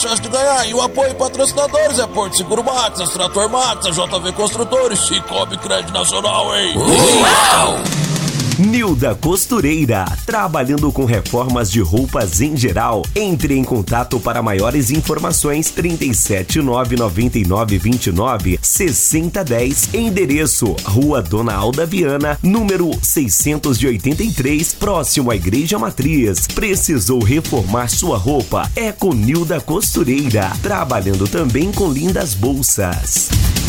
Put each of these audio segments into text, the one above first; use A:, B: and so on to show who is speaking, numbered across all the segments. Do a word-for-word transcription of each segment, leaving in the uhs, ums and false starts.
A: chance de ganhar. E o apoio patrocinadores é Porto Seguro Max, Extrator Max, a J V Construtores, Cicobi Crédito Nacional, hein? Uau!
B: Nilda Costureira, trabalhando com reformas de roupas em geral. Entre em contato para maiores informações trinta e sete, nove noventa e nove, vinte e nove, sessenta dez. Endereço: Rua Dona Alda Viana, número seiscentos e oitenta e três, próximo à Igreja Matriz. Precisou reformar sua roupa? É com Nilda Costureira, trabalhando também com lindas bolsas.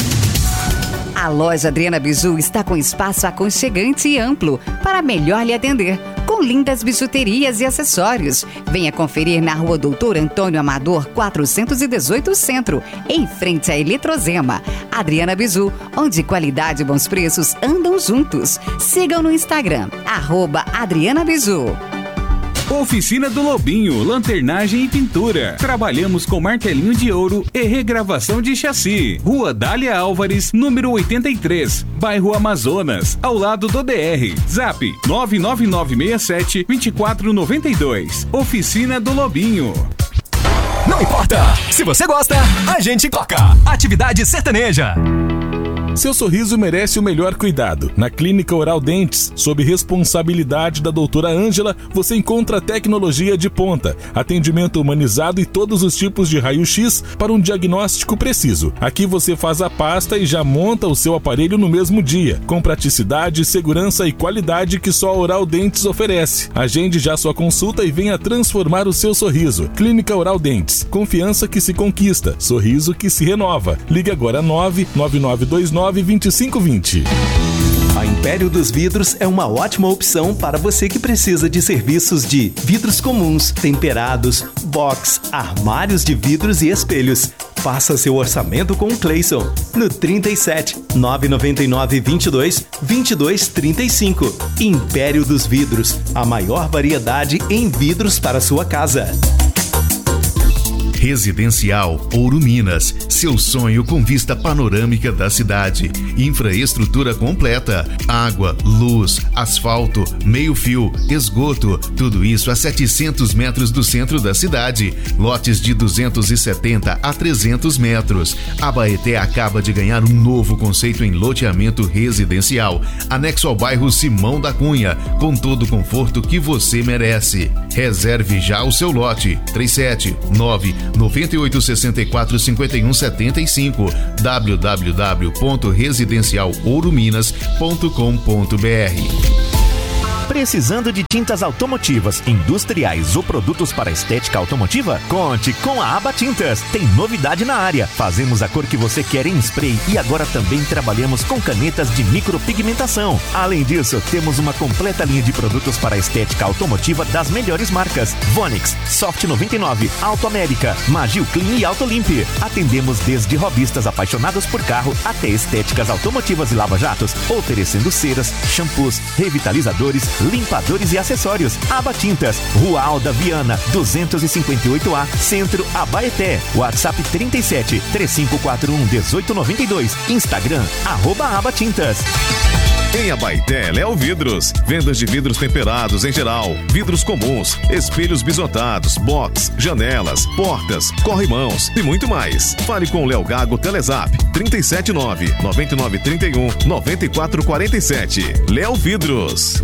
C: A loja Adriana Biju está com espaço aconchegante e amplo para melhor lhe atender, com lindas bijuterias e acessórios. Venha conferir na Rua Doutor Antônio Amador, quatrocentos e dezoito Centro, em frente à Eletrozema. Adriana Biju, onde qualidade e bons preços andam juntos. Sigam no Instagram, arroba Adriana Biju.
D: Oficina do Lobinho, lanternagem e pintura. Trabalhamos com martelinho de ouro e regravação de chassi. Rua Dália Álvares, número oitenta e três, bairro Amazonas, ao lado do D R. Zap nove nove nove seis sete, dois quatro nove dois. Oficina do Lobinho.
E: Não importa, se você gosta, a gente toca. Atividade sertaneja.
F: Seu sorriso merece o melhor cuidado. Na Clínica Oral Dentes, sob responsabilidade da doutora Ângela, você encontra tecnologia de ponta, atendimento humanizado e todos os tipos de raio-x para um diagnóstico preciso. Aqui você faz a pasta e já monta o seu aparelho no mesmo dia, com praticidade, segurança e qualidade que só a Oral Dentes oferece. Agende já sua consulta e venha transformar o seu sorriso. Clínica Oral Dentes, confiança que se conquista, sorriso que se renova. Ligue agora nove nove nove dois nove, dois cinco dois zero.
G: A Império dos Vidros é uma ótima opção para você que precisa de serviços de vidros comuns, temperados, box, armários de vidros e espelhos. Faça seu orçamento com o Cleison no trinta e sete, nove nove nove, vinte e dois, vinte e dois, trinta e cinco. Império dos Vidros, a maior variedade em vidros para sua casa.
H: Residencial Ouro Minas, seu sonho com vista panorâmica da cidade. Infraestrutura completa, água, luz, asfalto, meio-fio, esgoto, tudo isso a setecentos metros do centro da cidade. Lotes de duzentos e setenta a trezentos metros. A Abaeté acaba de ganhar um novo conceito em loteamento residencial, anexo ao bairro Simão da Cunha, com todo o conforto que você merece. Reserve já o seu lote. trinta e sete, nove nove oito seis quatro, cinco um sete cinco, w w w ponto residencial ouro minas ponto com ponto b r.
B: Precisando de tintas automotivas, industriais ou produtos para estética automotiva? Conte com a Aba Tintas. Tem novidade na área. Fazemos a cor que você quer em spray e agora também trabalhamos com canetas de micropigmentação. Além disso, temos uma completa linha de produtos para estética automotiva das melhores marcas: Vonix, Soft noventa e nove, Auto América, Magil Clean e Auto Limp. Atendemos desde hobbyistas apaixonados por carro até estéticas automotivas e lava-jatos, oferecendo ceras, shampoos, revitalizadores, limpadores e acessórios. Aba Tintas, Rua Alda Viana, duzentos e cinquenta e oito A, Centro, Abaeté. WhatsApp trinta e sete, três cinco quatro um, um oito nove dois. Instagram, arroba Aba Tintas.
I: Em Abaeté, Léo Vidros. Vendas de vidros temperados em geral, vidros comuns, espelhos bisotados, box, janelas, portas, corrimãos e muito mais. Fale com o Léo Gago Telezap trinta e sete, nove nove nove três um, nove quatro quatro sete. Léo Vidros.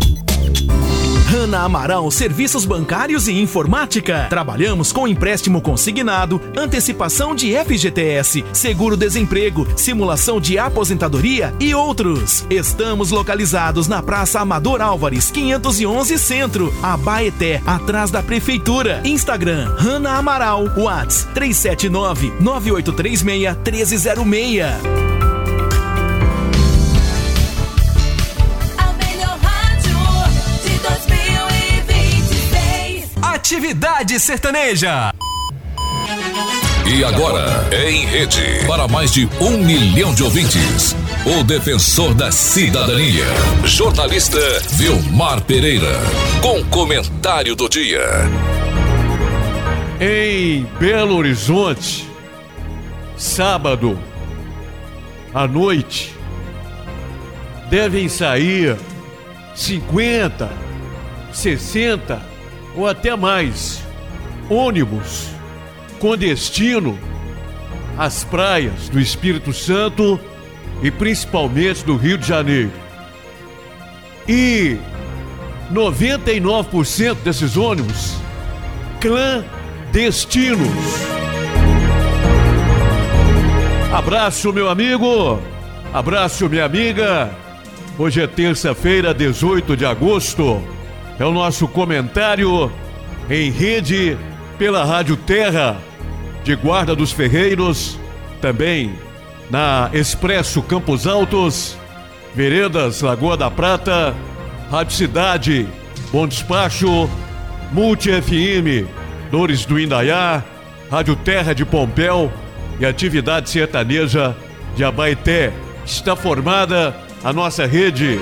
E: Hanna Amaral Serviços Bancários e Informática. Trabalhamos com empréstimo consignado, antecipação de F G T S, seguro-desemprego, simulação de aposentadoria e outros. Estamos localizados na Praça Amador Álvares, quinhentos e onze Centro, Abaeté, atrás da Prefeitura. Instagram, Hanna Amaral. WhatsApp três sete nove, nove oito três seis, um três zero seis. Atividade sertaneja.
J: E agora, em rede, para mais de um milhão de ouvintes, o defensor da cidadania, jornalista Vilmar Pereira, com comentário do dia.
K: Em Belo Horizonte, sábado à noite, devem sair cinquenta, sessenta ou até mais ônibus com destino às praias do Espírito Santo e principalmente do Rio de Janeiro. E noventa e nove por cento desses ônibus clandestinos. Abraço, meu amigo. Abraço, minha amiga. Hoje é terça-feira, dezoito de agosto. É o nosso comentário em rede pela Rádio Terra de Guarda dos Ferreiros, também na Expresso Campos Altos, Veredas Lagoa da Prata, Rádio Cidade, Bom Despacho, Multi F M, Dores do Indaiá, Rádio Terra de Pompéu e Atividade Sertaneja de Abaeté. Está formada a nossa rede.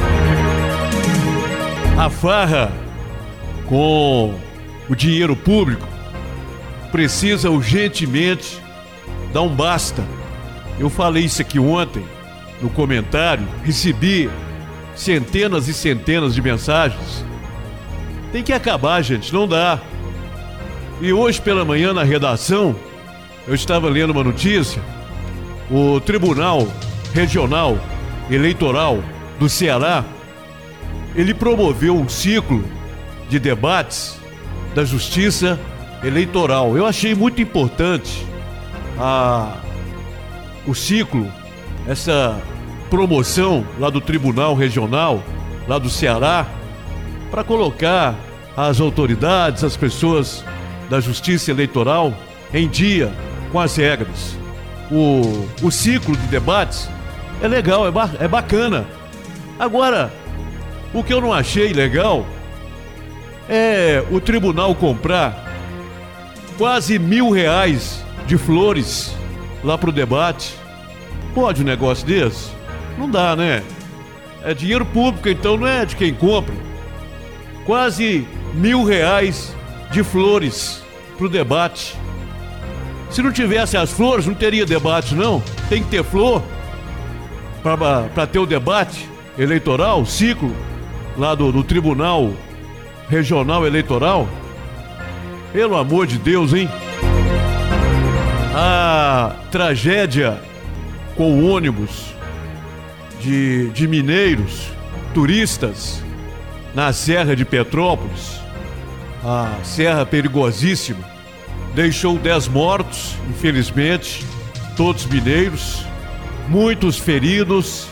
K: A farra com o dinheiro público precisa urgentemente dar um basta. Eu falei isso aqui ontem no comentário, recebi centenas e centenas de mensagens. Tem que acabar, gente, não dá. E hoje pela manhã na redação, eu estava lendo uma notícia. O Tribunal Regional Eleitoral do Ceará, ele promoveu um ciclo de debates da Justiça Eleitoral. Eu achei muito importante a, o ciclo, essa promoção lá do Tribunal Regional, lá do Ceará, para colocar as autoridades, as pessoas da Justiça Eleitoral em dia com as regras. O, o ciclo de debates é legal, é, ba, é bacana. Agora, o que eu não achei legal é o tribunal comprar quase mil reais de flores lá pro debate. Pode um negócio desse? Não dá, né? É dinheiro público, então não é de quem compra. Quase mil reais de flores pro debate. Se não tivesse as flores, não teria debate, não. Tem que ter flor para ter o debate eleitoral, o ciclo lá do, do Tribunal Regional Eleitoral. Pelo amor de Deus, hein? A tragédia com o ônibus de, de mineiros, turistas, na Serra de Petrópolis, a serra perigosíssima, deixou dez mortos, infelizmente, todos mineiros, muitos feridos,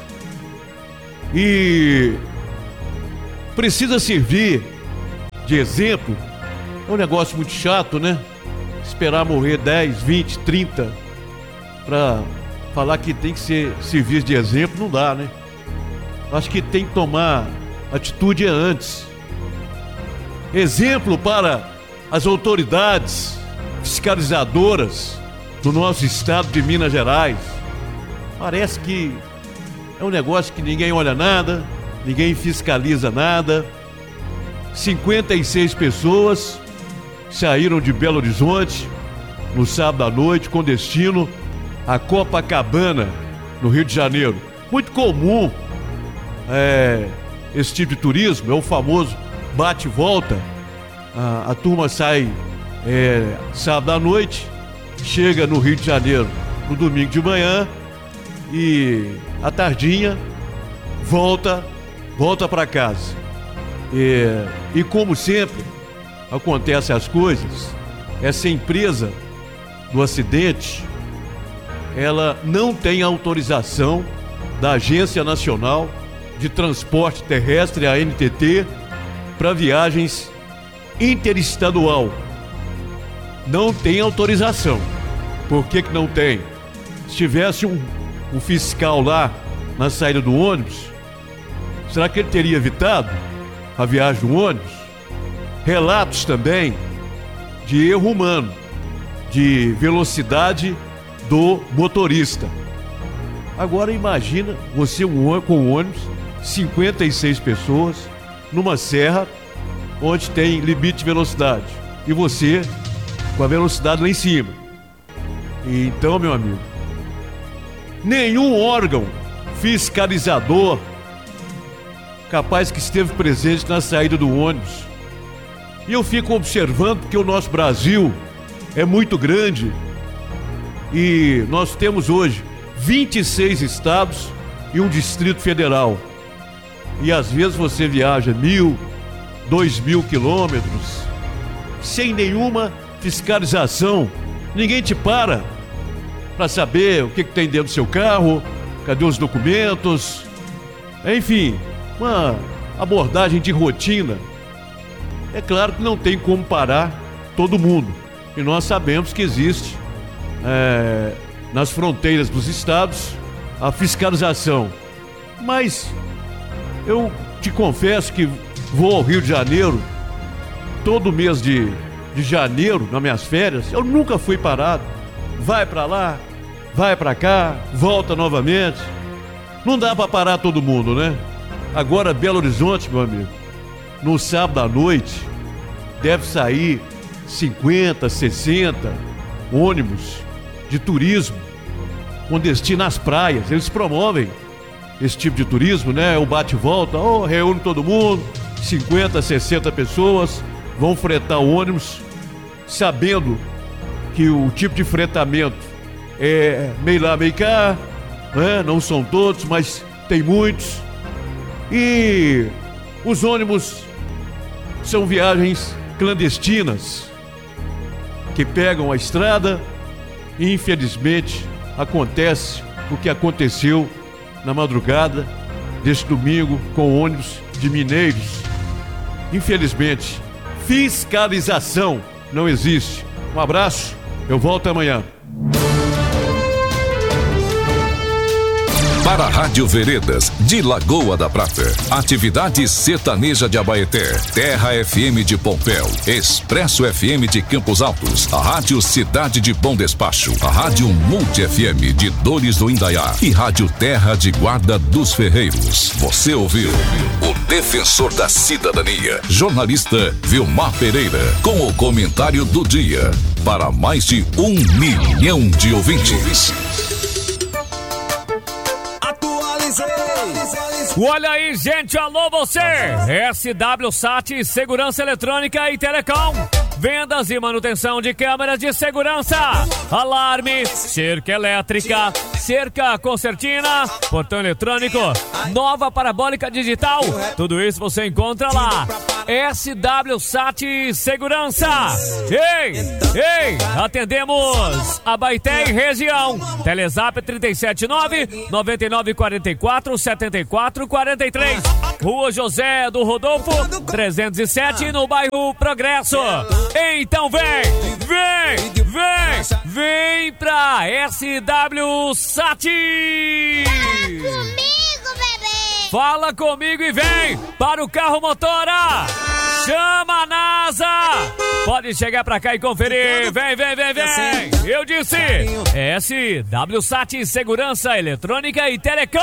K: e precisa servir de exemplo. É um negócio muito chato, né? Esperar morrer dez, vinte, trinta para falar que tem que ser servir de exemplo, não dá, né? Acho que tem que tomar atitude antes. Exemplo para as autoridades fiscalizadoras do nosso estado de Minas Gerais. Parece que é um negócio que ninguém olha nada, ninguém fiscaliza nada. cinquenta e seis pessoas saíram de Belo Horizonte no sábado à noite com destino a Copacabana, no Rio de Janeiro. Muito comum é, esse tipo de turismo, é o famoso bate e volta. A, a turma sai é, sábado à noite, chega no Rio de Janeiro no domingo de manhã e à tardinha volta, volta para casa. E, e como sempre acontecem as coisas, essa empresa do acidente, ela não tem autorização da Agência Nacional de Transporte Terrestre, a N T T, para viagens interestadual. Não tem autorização. Por que que não tem? Se tivesse um, um fiscal lá na saída do ônibus, será que ele teria evitado a viagem do ônibus? Relatos também de erro humano, de velocidade do motorista. Agora imagina você um, com um ônibus, cinquenta e seis pessoas, numa serra onde tem limite de velocidade, e você com a velocidade lá em cima. E então, meu amigo, nenhum órgão fiscalizador capaz que esteve presente na saída do ônibus. E eu fico observando porque o nosso Brasil é muito grande E nós temos hoje vinte e seis estados e um Distrito Federal. E às vezes você viaja mil, dois mil quilômetros sem nenhuma fiscalização. Ninguém te para para saber o que, que tem dentro do seu carro, cadê os documentos. Enfim, uma abordagem de rotina. É claro que não tem como parar todo mundo. E nós sabemos que existe é, nas fronteiras dos estados a fiscalização. Mas eu te confesso que vou ao Rio de Janeiro todo mês de, de janeiro, nas minhas férias. Eu nunca fui parado. Vai pra lá, vai pra cá, volta novamente. Não dá pra parar todo mundo, né? Agora Belo Horizonte, meu amigo, no sábado à noite deve sair cinquenta, sessenta ônibus de turismo com destino às praias. Eles promovem esse tipo de turismo, né? O bate-volta, oh, reúne todo mundo, cinquenta, sessenta pessoas vão fretar o ônibus, sabendo que o tipo de fretamento é meio lá, meio cá, né? Não são todos, mas tem muitos. E os ônibus são viagens clandestinas que pegam a estrada e infelizmente acontece o que aconteceu na madrugada deste domingo com o ônibus de mineiros. Infelizmente, fiscalização não existe. Um abraço, eu volto amanhã.
J: Para a Rádio Veredas de Lagoa da Prata, Atividade Sertaneja de Abaeté, Terra F M de Pompéu, Expresso F M de Campos Altos, a Rádio Cidade de Bom Despacho, a Rádio Multi F M de Dores do Indaiá e Rádio Terra de Guarda dos Ferreiros. Você ouviu o Defensor da Cidadania, jornalista Vilmar Pereira, com o comentário do dia, para mais de um milhão de ouvintes.
L: Olha aí, gente, alô você! S W Sat Segurança Eletrônica e Telecom. Vendas e manutenção de câmeras de segurança, alarme, cerca elétrica, cerca concertina, portão eletrônico, nova parabólica digital. Tudo isso você encontra lá. S W Sat Segurança. Ei, ei, atendemos Abaeté e região. Telezap trinta e sete nove, nove nove quatro quatro, sete quatro quatro três. Rua José do Rodolfo, trezentos e sete, no bairro Progresso. Então vem, vem, vem, vem pra S W Sat. Fala comigo e vem para o carro motora. Chama a NASA. Pode chegar pra cá e conferir. Vem, vem, vem, vem. Eu disse S W Sat Segurança Eletrônica e Telecom.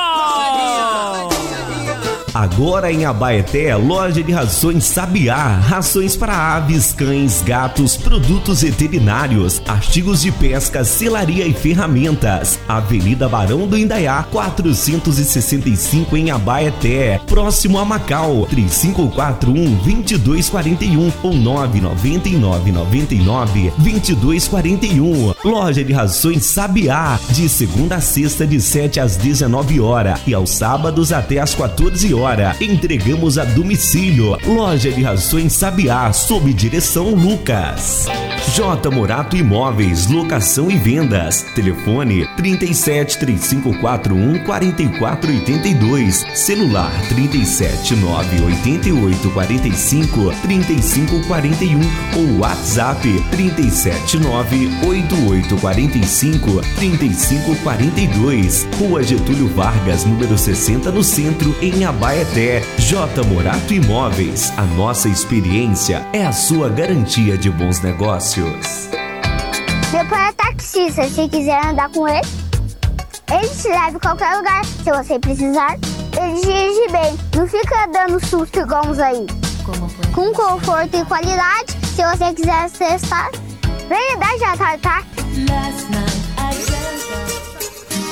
M: Agora em Abaeté, loja de rações Sabiá. Rações para aves, cães, gatos, produtos veterinários, artigos de pesca, selaria e ferramentas. Avenida Barão do Indaiá, quatrocentos e sessenta e cinco em Abaeté, próximo a Macau. três cinco quatro um, dois dois quatro um ou nove nove nove nove nove, dois dois quatro um. Loja de rações Sabiá, de segunda a sexta de sete às dezenove horas e aos sábados até às quatorze horas. Entregamos a domicílio. Loja de rações Sabiá, sob direção Lucas. J Morato Imóveis, locação e vendas. Telefone trinta e sete, três cinco quatro um, quatro quatro oito dois. Celular trinta e sete, nove oito oito quatro cinco, três cinco quatro um ou WhatsApp trinta e sete, nove oito oito quatro cinco, três cinco quatro dois. Rua Getúlio Vargas, número sessenta, no centro, em Abaeté. J Morato Imóveis, a nossa experiência é a sua garantia de bons negócios.
N: Meu pai é taxista, se quiser andar com ele, ele te leva em qualquer lugar. Se você precisar, ele dirige bem, não fica dando susto igual uns aí. Com conforto e qualidade, se você quiser testar, venha dar já, tá? tá?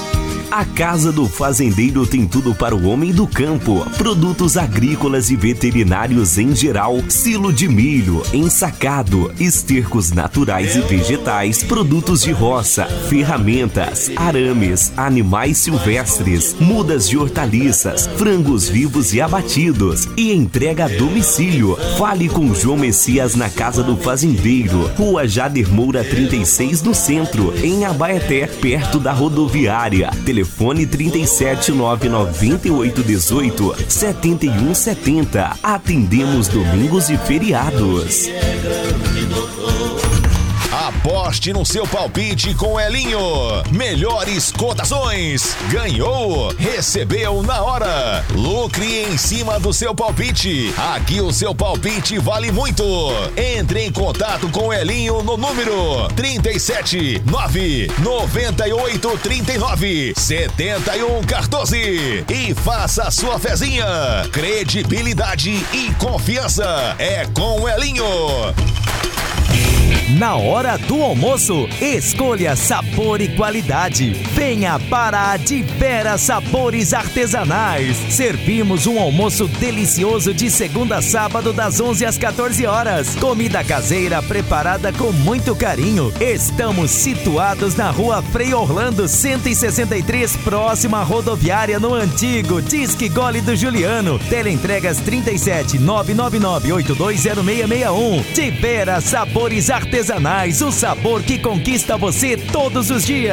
M: A Casa do Fazendeiro tem tudo para o homem do campo. Produtos agrícolas e veterinários em geral, silo de milho, ensacado, estercos naturais e vegetais, produtos de roça, ferramentas, arames, animais silvestres, mudas de hortaliças, frangos vivos e abatidos e entrega a domicílio. Fale com João Messias na Casa do Fazendeiro, Rua Jader Moura trinta e seis no centro, em Abaeté, perto da rodoviária. Telefone trinta e sete, nove nove oito um oito, sete um sete zero. Atendemos domingos e feriados.
O: Aposte no seu palpite com Elinho. Melhores cotações. Ganhou, recebeu na hora. Lucre em cima do seu palpite. Aqui o seu palpite vale muito. Entre em contato com o Elinho no número trinta e sete, nove noventa e oito, trinta e nove, setenta e um, quatorze e faça a sua fezinha. Credibilidade e confiança é com o Elinho.
P: Na hora do almoço, escolha sabor e qualidade. Venha para a De Vera Sabores Artesanais. Servimos um almoço delicioso de segunda a sábado das onze às quatorze horas. Comida caseira preparada com muito carinho. Estamos situados na Rua Frei Orlando cento e sessenta e três, próxima à rodoviária, no antigo Disque Gole do Juliano. Teleentregas trinta e sete, nove nove nove, oito dois zero seis seis um. De Vera Sabores Artesanais. Artesanais, o sabor que conquista você todos os dias.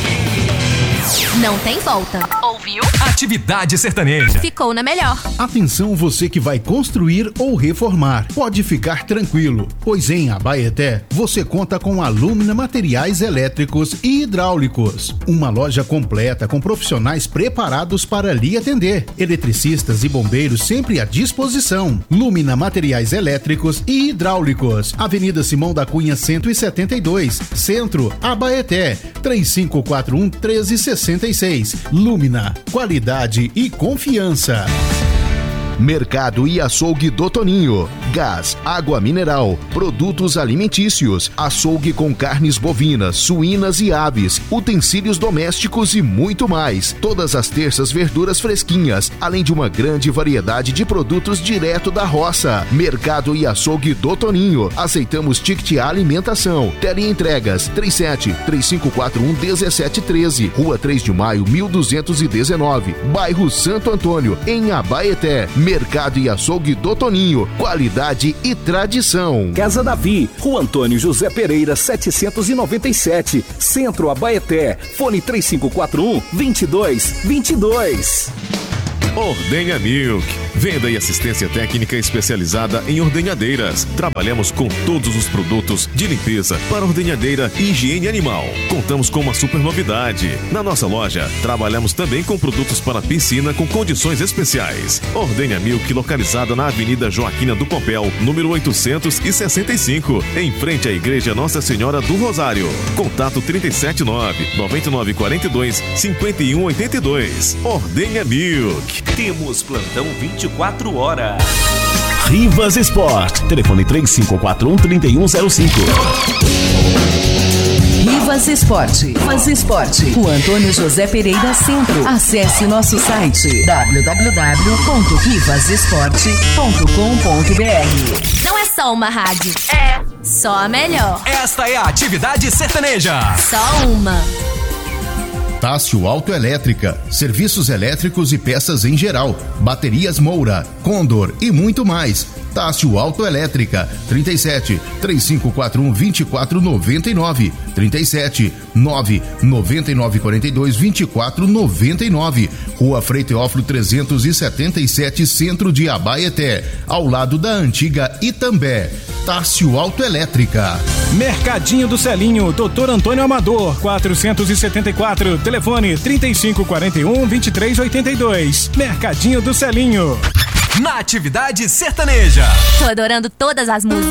Q: Não tem volta. Ouviu?
R: Atividade sertaneja.
Q: Ficou na melhor.
S: Atenção você que vai construir ou reformar. Pode ficar tranquilo, pois em Abaeté você conta com a Lumina Materiais Elétricos e Hidráulicos. Uma loja completa com profissionais preparados para lhe atender. Eletricistas e bombeiros sempre à disposição. Lumina Materiais Elétricos e Hidráulicos. Avenida Simão da Cunha cento e setenta e dois, Centro, Abaeté. três cinco quatro um, um três seis seis. Lumina, qualidade e confiança.
O: Mercado e Açougue do Toninho. Gás, água mineral, produtos alimentícios, açougue com carnes bovinas, suínas e aves, utensílios domésticos e muito mais. Todas as terças verduras fresquinhas, além de uma grande variedade de produtos direto da roça. Mercado e Açougue do Toninho. Aceitamos ticket alimentação. Teleentregas trinta e sete, três cinco quatro um, um sete um três. Rua três de maio, mil duzentos e dezenove. Bairro Santo Antônio, em Abaeté. Mercado e Açougue do Toninho, qualidade e tradição.
T: Casa Davi, Rua Antônio José Pereira, setecentos e noventa e sete, Centro, Abaeté. Fone três cinco quatro um, dois dois dois dois.
I: Ordenha Milk. Venda e assistência técnica especializada em ordenhadeiras. Trabalhamos com todos os produtos de limpeza para ordenhadeira e higiene animal. Contamos com uma super novidade. Na nossa loja, trabalhamos também com produtos para piscina com condições especiais. Ordenha Milk, localizada na Avenida Joaquina do Pompéu, número oitocentos e sessenta e cinco, em frente à Igreja Nossa Senhora do Rosário. Contato trinta e sete, nove nove nove quatro dois, cinco um oito dois. Ordenha Milk.
B: Temos plantão vinte e quatro horas.
U: Rivas Sport. Telefone três cinco quatro um, três um zero cinco.
C: Rivas Esporte. Rivas Esporte. Rua Antônio José Pereira Centro. Acesse nosso site w w w ponto rivas esporte ponto com ponto b r.
Q: Não é só uma rádio. É só a melhor.
R: Esta é a Atividade Sertaneja.
Q: Só uma.
S: Tássio Autoelétrica, serviços elétricos e peças em geral, baterias Moura, Condor e muito mais. Tássio Autoelétrica, trinta e sete, três cinco quatro um, dois quatro nove nove, trinta e sete, nove nove nove quatro dois, dois quatro nove nove. Rua Frei Teófilo trezentos e setenta e sete, Centro de Abaeté, ao lado da antiga Itambé. Tássio Autoelétrica.
V: Mercadinho do Celinho, doutor Antônio Amador, quatrocentos e setenta e quatro, telefone trinta e cinco quarenta e um, vinte e três oitenta e dois. Mercadinho do Celinho.
R: Na Atividade Sertaneja.
Q: Tô adorando todas as músicas.